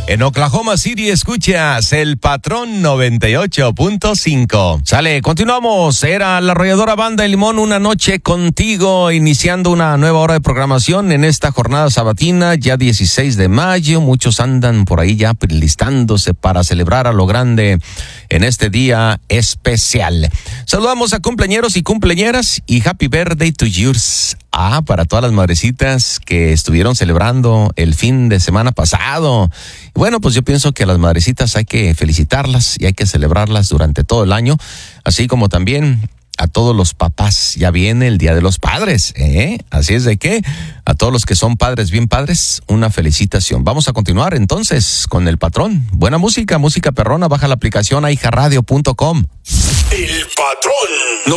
En Oklahoma City escuchas El Patrón 98.5. Sale, continuamos. Era la arrolladora Banda El Limón, una noche contigo, iniciando una nueva hora de programación en esta jornada sabatina, ya 16 de mayo. Muchos andan por ahí ya listándose para celebrar a lo grande en este día especial. Saludamos a cumpleañeros y cumpleañeras y happy birthday to yours. Para todas las madrecitas que estuvieron celebrando el fin de semana pasado. Bueno, pues yo pienso que a las madrecitas hay que felicitarlas y hay que celebrarlas durante todo el año, así como también a todos los papás. Ya viene el Día de los Padres, Así es de que a todos los que son padres, bien padres, una felicitación. Vamos a continuar entonces con El Patrón. Buena música, música perrona. Baja la aplicación iHeartRadio.com. El Patrón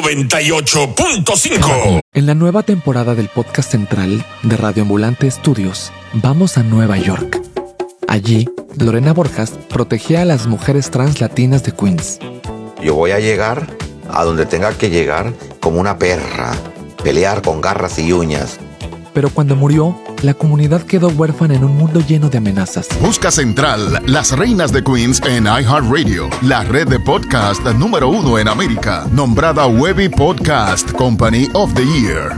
98.5. En la nueva temporada del podcast central de Radio Ambulante Studios, vamos a Nueva York. Allí, Lorena Borjas protegía a las mujeres trans latinas de Queens. Yo voy a llegar a donde tenga que llegar como una perra, pelear con garras y uñas. Pero cuando murió, la comunidad quedó huérfana en un mundo lleno de amenazas. Busca Central, las reinas de Queens en iHeartRadio, la red de podcast número 1 en América, nombrada Webby Podcast Company of the Year.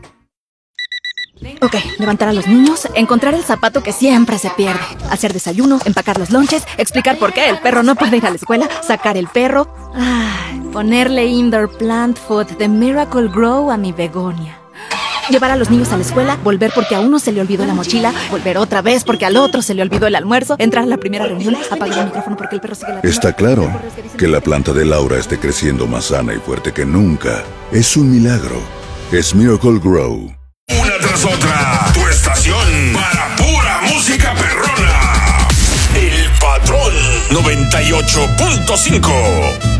Ok, levantar a los niños, encontrar el zapato que siempre se pierde, hacer desayuno, empacar los lonches, explicar por qué el perro no puede ir a la escuela, sacar el perro, ponerle indoor plant food de Miracle Grow a mi begonia. Llevar a los niños a la escuela, volver porque a uno se le olvidó la mochila, volver otra vez porque al otro se le olvidó el almuerzo, entrar a la primera reunión, apagar el micrófono porque el perro sigue la... Está claro que la planta de Laura esté creciendo más sana y fuerte que nunca. Es un milagro. Es Miracle Grow. Una tras otra, tu estación para pura música perrona. El Patrón 98.5.